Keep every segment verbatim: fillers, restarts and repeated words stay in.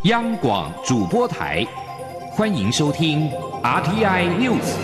央广主播台，欢迎收听 R T I News。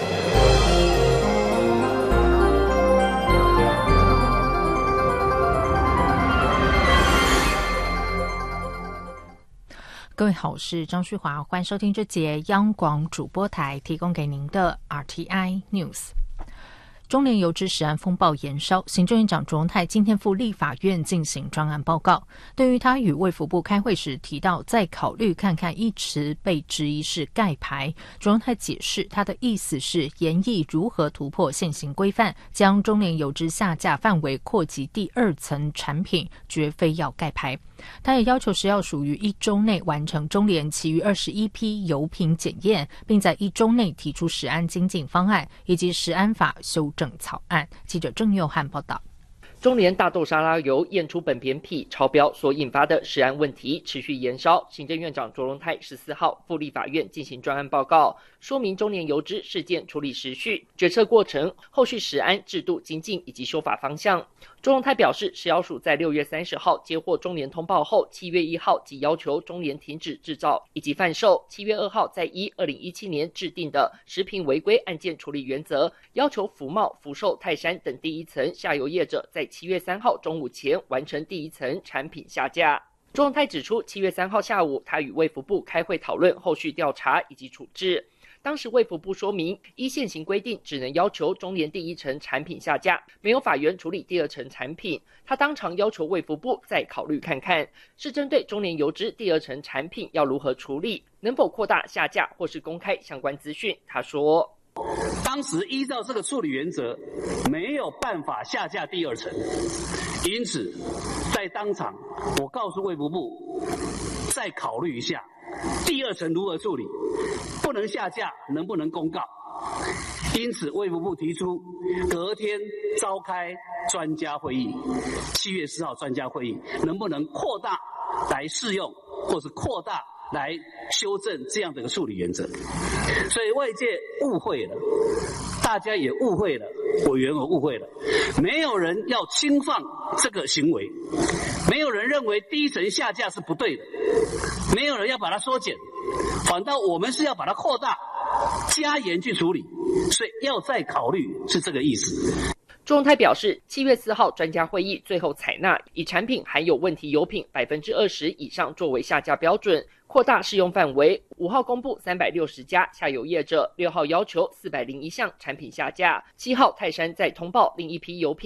各位好，我是张旭华，欢迎收听这节央广主播台提供给您的 R T I News。中联油脂食安风暴延烧，行政院长卓荣泰今天赴立法院进行专案报告。对于他与卫福部开会时提到再考虑看看，一词被质疑是盖牌，卓荣泰解释他的意思是研议如何突破现行规范，将中联油脂下架范围扩及第二层产品，绝非要盖牌。他也要求食药署于一周内完成中联其余二十一批油品检验，并在一周内提出食安精进方案以及食安法修正草案。记者郑佑汉报道。 中联大豆沙拉油验出苯扁芘超标所引发的食安问题持续延烧，行政院长卓荣泰十四号赴立法院进行专案报告，说明中联油脂事件处理时序、决策过程、后续食安制度精进以及修法方向。卓荣泰表示，食药署在六月三十号接获中联通报后，七月一号即要求中联停止制造以及贩售，七月二号再依二零一七年制定的食品违规案件处理原则，要求福茂、福寿、泰山等第一层下游业者在七月三号中午前完成第一层产品下架。卓荣泰指出，七月三号下午，他与卫福部开会讨论后续调查以及处置。当时卫福部说明，依现行规定，只能要求中联第一层产品下架，没有法源处理第二层产品。他当场要求卫福部再考虑看看，是针对中联油脂第二层产品要如何处理，能否扩大下架或是公开相关资讯。他说， 当时依照这个处理原则，没有办法下架第二层，因此在当场我告诉卫福部再考虑一下第二层如何处理，不能下架能不能公告。因此卫福部提出隔天召开专家会议，七月四号专家会议能不能扩大来适用，或是扩大来修正这样的一个处理原则。所以外界误会了，大家也误会了，委员也误会了，没有人要轻放这个行为，没有人认为第一层下架是不对的，没有人要把它缩减，反倒我们是要把它扩大加严去处理，所以要再考虑，是这个意思。 卓荣泰表示，七月四号专家会议最后采纳以产品含有问题油品百分之二十以上作为下架标准，扩大适用范围。五号公布三百六十家下游业者，六号要求四百零一项产品下架，七号泰山再通报另一批油品